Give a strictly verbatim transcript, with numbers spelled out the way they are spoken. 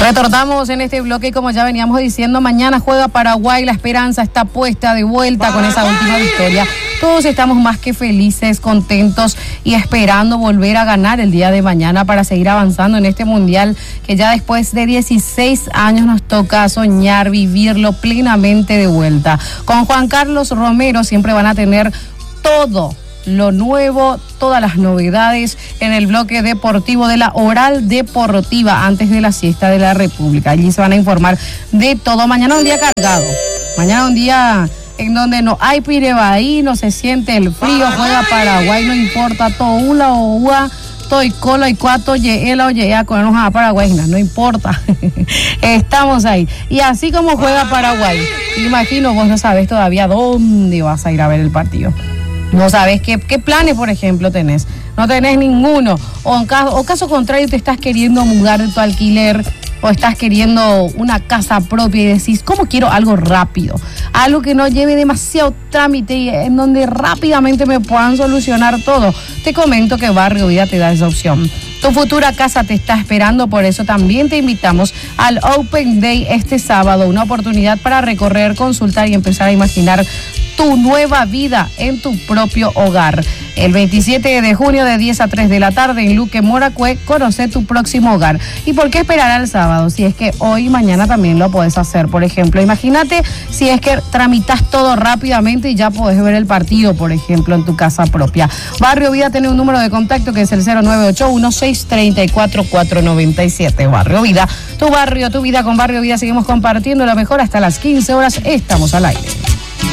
Retornamos en este bloque y como ya veníamos diciendo, mañana juega Paraguay, la esperanza está puesta de vuelta con esa última victoria. Todos estamos más que felices, contentos y esperando volver a ganar el día de mañana para seguir avanzando en este mundial que ya después de dieciséis años nos toca soñar, vivirlo plenamente de vuelta. Con Juan Carlos Romero siempre van a tener todo lo nuevo, todas las novedades en el bloque deportivo de la Oral Deportiva antes de la siesta de la República. Allí se van a informar de todo. Mañana un día cargado, mañana un día en donde no hay pirebaí, no se siente el frío, juega Paraguay, no importa, todo una o ua, estoy colo y cuatro, yeela o yea, con a Paraguay, no importa, estamos ahí. Y así como juega Paraguay, imagino vos no sabes todavía dónde vas a ir a ver el partido. No sabes qué, qué planes, por ejemplo, tenés. No tenés ninguno. O en caso, o caso contrario, te estás queriendo mudar de tu alquiler o estás queriendo una casa propia y decís, ¿cómo quiero algo rápido? Algo que no lleve demasiado trámite y en donde rápidamente me puedan solucionar todo. Te comento que Barrio Vida te da esa opción. Tu futura casa te está esperando, por eso también te invitamos al Open Day este sábado, una oportunidad para recorrer, consultar y empezar a imaginar tu nueva vida en tu propio hogar. El veintisiete de junio de diez a tres de la tarde en Luque Moracue, conoce tu próximo hogar. ¿Y por qué esperar al sábado? Si es que hoy y mañana también lo puedes hacer. Por ejemplo, imagínate si es que tramitas todo rápidamente y ya podés ver el partido, por ejemplo, en tu casa propia. Barrio Vida tiene un número de contacto que es el cero nueve ocho uno, seis tres cuatro, cuatro nueve siete. Barrio Vida, tu barrio, tu vida. Con Barrio Vida seguimos compartiendo lo mejor hasta las quince horas. Estamos al aire.